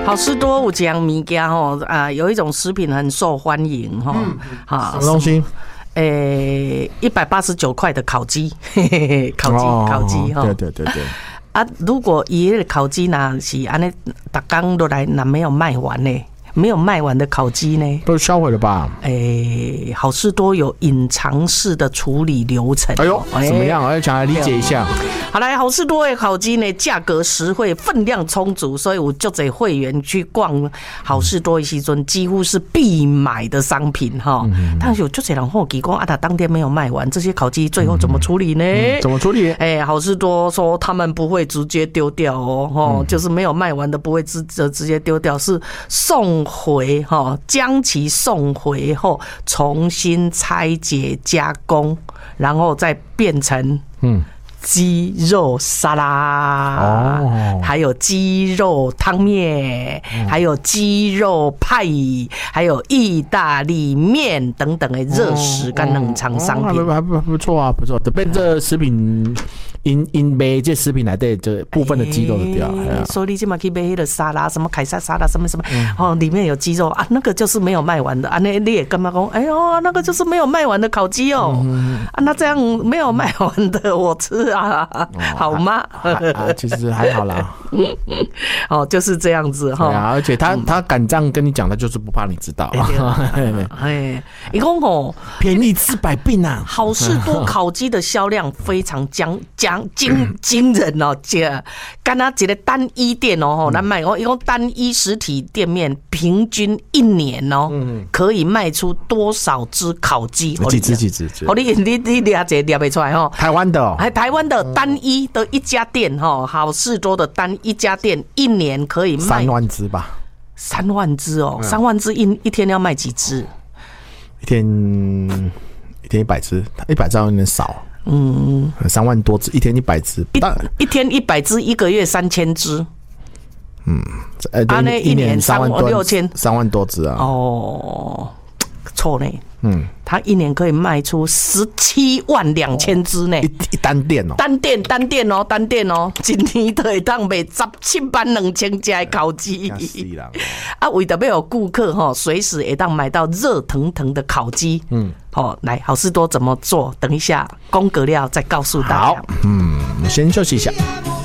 好事多有一样物件吼有一种食品很受欢迎吼， 什么东西 ？189块的烤鸡，烤鸡哈。 对。 如果伊个烤鸡呢是安尼，逐工都来，那没有卖完呢？没有卖完的烤鸡呢？ 都销毁了吧？ 好事多有隐藏式的处理流程。 哎呦，怎么样？我想来理解一下。 好来，好事多的烤鸡呢，价格实惠，分量充足，所以有足侪会员去逛好事多的时阵，几乎是必买的商品哈。但是有足侪人好奇讲他当天没有卖完，这些烤鸡最后怎么处理呢？ 怎么处理？ 好事多说他们不会直接丢掉哦，就是没有卖完的不会直接丢掉，是送回哈，将其送回后重新拆解加工，然后再变成鸡肉沙拉，还有鸡肉汤面，还有鸡肉派，还有意大利面等等的热食跟冷藏商品， 还不错啊，不错。这边这食品因买这食品来的这部分的鸡肉的掉， 所以你今嘛去买那个沙拉，什么凯撒沙拉，什么里面有鸡肉啊，那个就是没有卖完的啊，那你也干嘛讲？哎呦，那个就是没有卖完的烤鸡哦，那这样没有卖完的我吃啊，好吗？ 其实还好啦， 就是这样子哈。 而且他敢这样跟你讲，他就是不怕你知道。 你讲哦， 便宜治百病啊！ 好事多烤鸡的销量非常惊人哦，干那一个单一店哦，咱卖哦，一共单一实体店面平均1年哦，可以卖出多少只烤鸡？ 几只？ 哦，你了解了不出来哦？ 台湾的哦， 台湾的单一的一家店哈，好事多的单一家店1年可以卖 3万只吧 ？3万只哦，3万只一天要卖几只？ 一天100只，100只有点少。3万多只，一天100只， 一天100只，一个月3000只。 一年3万多 ，6000 ，3万多只啊。 哦，错呢。他1年可以卖出17万2000只呢。 一单店哦， 单店哦，一年都会当卖17万2000只的烤鸡。为了要有顾客随时会当买到热腾腾的烤鸡。来，好事多怎么做？等一下公格料再告诉大家。 好，我们先休息一下。